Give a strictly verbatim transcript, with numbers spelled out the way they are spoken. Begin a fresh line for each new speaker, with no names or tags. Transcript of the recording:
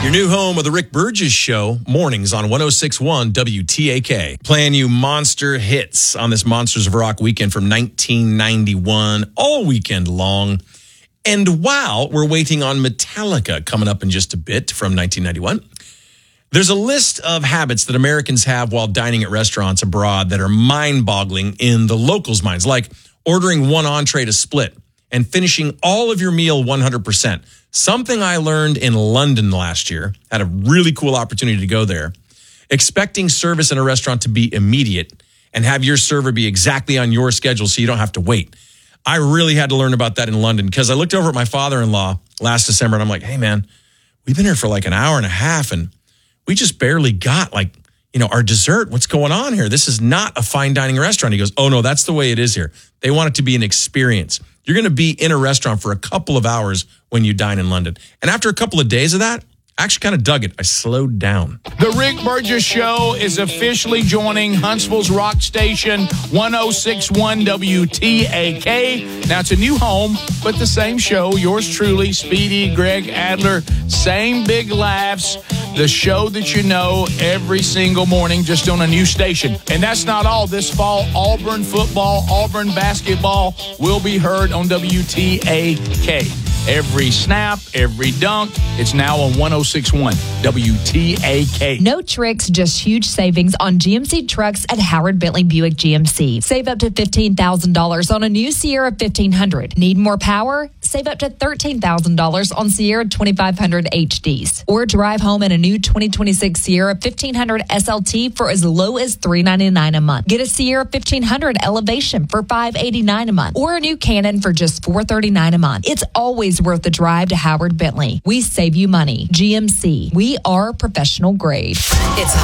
Your new home of the Rick Burgess Show, mornings on one oh six point one W T A K. Playing you monster hits on this Monsters of Rock weekend from nineteen ninety-one, all weekend long. And while we're waiting on Metallica coming up in just a bit from nineteen ninety-one, there's a list of habits that Americans have while dining at restaurants abroad that are mind-boggling in the locals' minds, like ordering one entree to split and finishing all of your meal one hundred percent. Something I learned in London last year, had a really cool opportunity to go there. Expecting service in a restaurant to be immediate and have your server be exactly on your schedule so you don't have to wait. I really had to learn about that in London because I looked over at my father-in-law last December and I'm like, hey man, we've been here for like an hour and a half and we just barely got like, you know, our dessert. What's going on here? This is not a fine dining restaurant. He goes, oh no, that's the way it is here. They want it to be an experience. You're going to be in a restaurant for a couple of hours when you dine in London. And after a couple of days of that, I actually kind of dug it. I slowed down.
The Rick Burgess Show is officially joining Huntsville's rock station, one oh six point one W T A K. Now, it's a new home, but the same show. Yours truly, Speedy, Greg Adler, same big laughs. The show that you know every single morning, just on a new station. And that's not all. This fall, Auburn football, Auburn basketball will be heard on W T A K. Every snap, every dunk, it's now on one oh six point one W T A K.
No tricks, just huge savings on G M C trucks at Howard Bentley Buick G M C. Save up to fifteen thousand dollars on a new Sierra fifteen hundred. Need more power? Save up to thirteen thousand dollars on Sierra twenty-five hundred H Ds. Or drive home in a new twenty twenty-six Sierra fifteen hundred S L T for as low as three hundred ninety-nine dollars a month. Get a Sierra fifteen hundred Elevation for five hundred eighty-nine dollars a month. Or a new Canon for just four hundred thirty-nine dollars a month. It's always worth the drive to Howard Bentley. We save you money. G M C. We are professional grade.
It's